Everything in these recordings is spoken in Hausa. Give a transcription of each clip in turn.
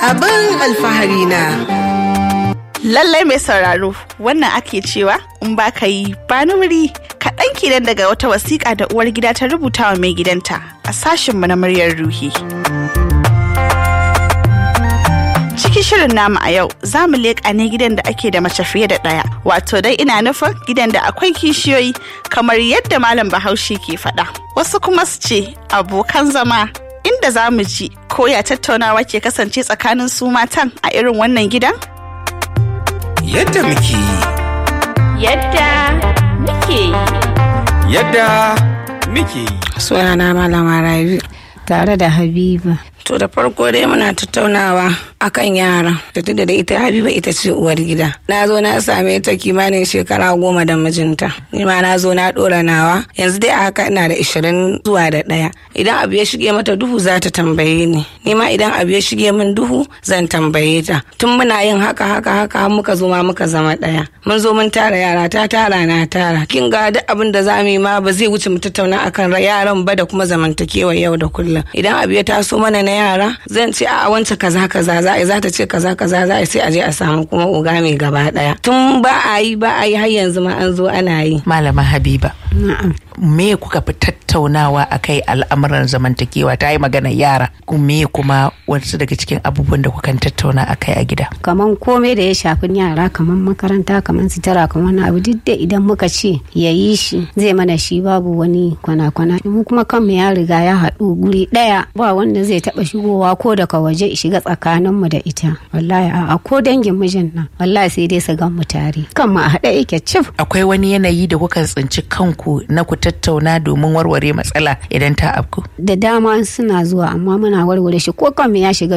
abin alfahari na. Lallai mai sauraro, wannan ake cewa in ba ka yi ba na wuri kaɗan kenan daga wata wasiƙa da uwar gida ta rubuta wa mai gidanta a sashenmu na muryar ruhi. Cikin shirin namu a yau za mu leƙa ne gidan da ake da mace fiye da ɗaya, wato dai ina nufin gidan da akwai kishiyoyi kamar yadda Malam Bahaushe ke faɗa. Wasu kuma su ce abokan zama, inda za mu ji ko ya tattaunawa ke kasance tsakanin su matan a irin wannan gidan? Yadda muke yi. Yadda muke yi. Yadda muke yi. Sunana Malama Rabi tare da Habiba. To da farko dai muna tattaunawa akan yara da tunda da ita Habiba ita ce uwar gida. Na zo na same ta kimanin shekara 10 da mijinta. Ni ma na zo na dora nawa. Yanzu dai a haka ina da 20 zuwa da 1. Idan abu ya shige mata duhu za ta tambaye ni. Ni ma idan abu ya shige min duhu zan tambaye ta. Tun muna yin haka har muka zo ma muka zama ɗaya. Mun zo mun tara yara, ta tara na tara. Kin ga duk abin da za mu yi ma ba zai wuce mu tattauna akan yaran ba da kuma zamantakewa yau da kullum. Idan abu ya taso mana na yara zan ce a wance kaza za ta ce kaza za a sai a je a samu kuma oga mai gaba daya. Tun ba a yi har yanzu ma an zo ana yi. Malama Habiba, me kuka fi tattaunawa akai al'amuran zamantakewa? Ta yi magana yara, me kuma wasu daga cikin abubuwan da kukan tattauna akai a gida? Kaman komai da ya shafi yara, kaman makaranta, kaman sitara, kaman wani abu duk da idan muka ce ya yi shi zai mana shi babu wani kwana-kwana. Mu kuma kanmu ya riga ya haɗu guri ɗaya, ba wanda zai taɓa shigowa ko daga waje shiga tsakaninmu da ita. Wallahi a'a, ko dangin mijin nan wallahi sai dai su gan mu tare. Kanmu a haɗe yake cif. Akwai wani yanayi da kuka tsinci kanku na ku tattauna domin warware matsala idan ta afku? Da dama suna zuwa amma muna warware shi, ko kanmu ya shiga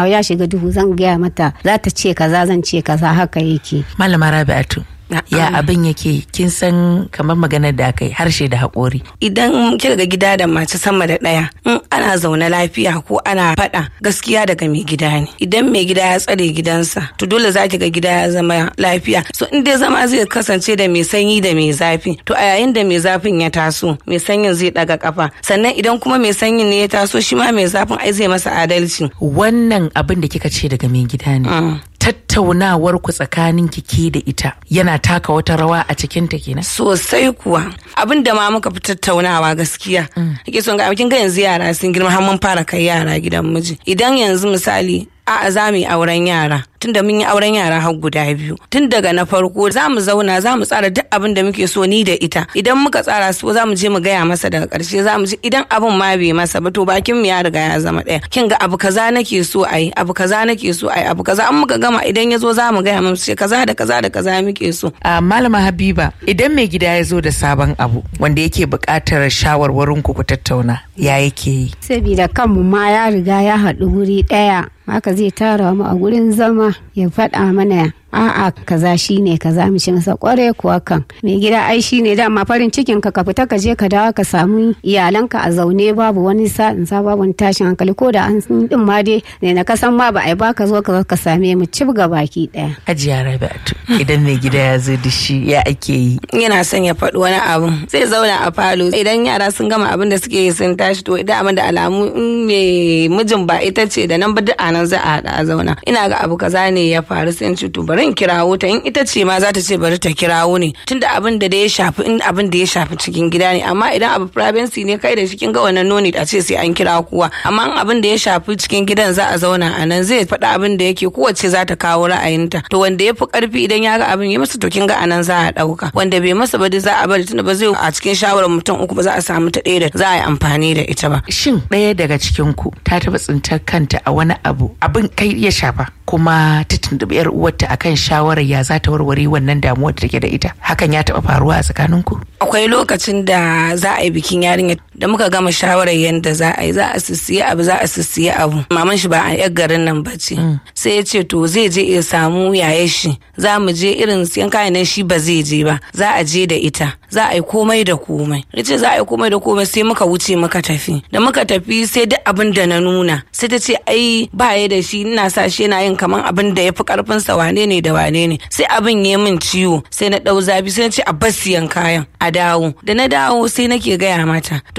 duhu zan gaya mata za ta ce kaza zan ce kaza, haka yake. Malama Rabi'atu, ya abin yake? Kin san kamar maganar da aka yi harshe da haƙori. Idan kika ga gida da mace sama da ɗaya, in ana zaune lafiya ko ana faɗa, gaskiya daga mai gida ne. Idan mai gida ya tsare gidansa to dole za ki ga gida ya zama lafiya. So in dai zama zai kasance da mai sanyi da mai zafi, to a yayin da mai zafin ya taso mai sanyin zai ɗaga kafa. Sannan idan kuma mai sanyin ne ya taso shi ma mai zafin ai zai masa adalci. Wannan abin da kika ce daga mai gida ne. Tattaunawar ku tsakanin kike da ita yana taka wata rawa a cikin ta kenan? Sosai kuwa. Abin da ma muka fi tattaunawa gaskiya. Nake son ga kin ga yanzu yara sun girma har mun fara kai yara gidan miji. Idan yanzu misali a'a za mu yi auren yara, tunda mun yi auren yara har guda 2. Tun daga na farko za mu zauna za mu tsara duk abin da muke so ni da ita. Idan muka tsara su za mu je mu gaya masa daga ƙarshe, za mu ji idan abin ma bai masa ba to bakin mu ya riga ya zama ɗaya. Kin ga abu kaza nake so ayi, abu kaza nake so ayi, abu kaza an muka gama idan ya zo za mu gaya masa kaza da kaza da kaza muke so. Malama Habiba, idan mai gida ya zo da sabon abu wanda yake buƙatar shawarwarin ku tattauna, ya yake yi? Sabida kanmu ma ya riga ya haɗu guri ɗaya, haka zai tara mu a gurin zama ya faɗa mana a'a kaza shine kaza, mu ce masa kware kuwa kan mai gida ai shine dama farin cikin ka fita ka je ka dawo ka samu iyalanka a zaune babu wani sa'in sa babu wani tashin hankali, ko da an din ma dai ne na kasan ma ba ai ba ka zo ka same mu cib ga baki daya. Hajiya Rabi'atu, idan mai gida ya zo da shi ya ake yi? Yana son ya faɗi wani abu zai zauna a falo, idan yara sun gama abin da suke yi sun tashi, to idan abin da alamu in mai mijin ba ita ce da nan ba duk anan za a haɗa a zauna. Ina ga abu kaza ne ya faru sai in ce to bari in kirawo ta, in ita ce ma za ta ce bari ta kirawo ne, tunda abin da ya shafi in abin da ya shafi cikin gida ne. Amma idan abu privacy ne kai da shi kin ga wannan noni a ce sai an kira kowa. Amma in abin da ya shafi cikin gidan za a zauna a nan, zai faɗa abin da yake kowace za ta kawo ra'ayinta. To wanda ya fi ƙarfi idan ya ga abin ya masa to kin ga anan za a ɗauka, wanda bai masa ba za a bari, tunda ba zai a cikin shawarar mutum 3 ba za a samu ta ɗaya da za a yi amfani da ita ba. Shin ɗaya daga cikin ku ta taɓa tsintar kanta a wani abu abin kai ya shafa kuma ta tuntuɓi 'yar uwarta akan shawarar ya za ta warware wannan damuwar da take da ita? Hakan ya taɓa faruwa a tsakaninku? Akwai lokacin da za a yi bikin yarinya da muka gama shawarar yadda za a yi, za a sissiye abu. Maman shi ba a yar garin nan ba ce. Sai ya ce to zai je ya samu yayar shi, za mu je irin siyan kayan nan shi ba zai je ba, za a je da ita, za a yi komai da komai. Ya ce za a yi komai da komai, sai muka wuce muka tafi. Da muka tafi sai duk abin da na nuna sai ta ce ai ba ya da shi, ina sa shi yana yin kaman abin da ya fi karfinsa wane ne da wane ne. Sai abin ya min ciwo, sai na ɗau zafi, sai na ce a bar siyan kayan a dawo. Da na dawo sai nake gaya mata to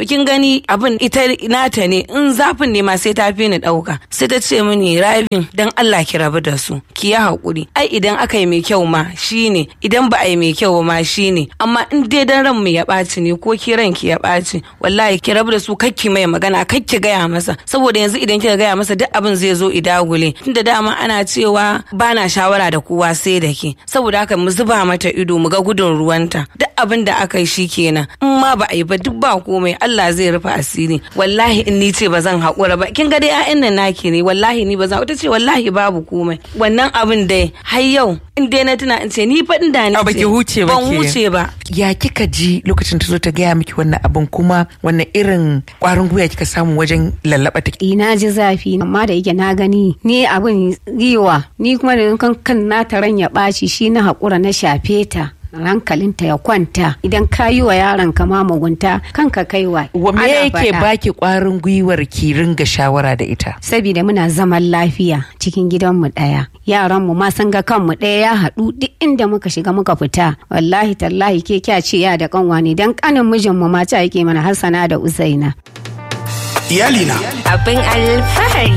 kin gani abin ita nata ne, in zafin ne ma sai ta fi ni dauka. Sai ta ce mini Rabi dan Allah ki rabu da su, ki yi hakuri. Ai idan aka yi mai kyau ma shine, idan ba a yi mai kyau ma shine. Amma in dai dan ran mu ya ɓaci ne ko ki ranki ya ɓaci, wallahi ki rabu da su, kakki mai magana, kakki gaya masa, saboda yanzu idan kika gaya masa duk abin zai zo idagule. Tunda dama ana cewa bana shawara da kowa sai da ke, saboda haka mu zuba mata ido mu ga gudun ruwanta. Duk abin da aka yi shi kenan, in ma ba a yi ba duk ba komai, Allah zai rufe asiri. Wallahi in ni ce ba zan haƙura ba, kin ga dai 'ya'yan nan naki ne, wallahi ni ba za ta ce wallahi babu komai. Wannan abin dai har yau in dai na tuna in ce ni fa da ni ba ki huce ba, ban huce ba. Ya kika ji lokacin ta zo ta gaya miki wannan abin, kuma wannan irin kwarin gwiwa kika samu wajen lallaba ta? Ina ji zafi, amma da yake na gani ni abin yiwa, ni kuma da kan na taran ya ɓaci, shi na haƙura na shafe ta. Rankalinta ya kwanta. Idan ka yi wa yaron ka ma mugunta kanka kaiwa. Me yake baki kwarin gwiwar ki ringa shawara da ita? Saboda muna zaman lafiya cikin gidanmu ɗaya. Yaran mu ma sun ga kanmu ɗaya ya haɗu duk inda muka shiga muka fita. Wallahi tallahi ke kya ce ya da kanwa ne, dan kanin mijin mu ma ta yake mana Hassana da Usaina. Iyalina. Abin alfahari.